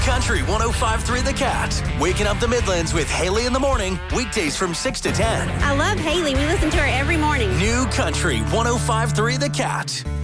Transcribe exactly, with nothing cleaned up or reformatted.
Country one oh five point three The Cat. Waking up the Midlands with Haley in the morning, weekdays from six to ten. I love Haley. We listen to her every morning. New Country one oh five point three The Cat.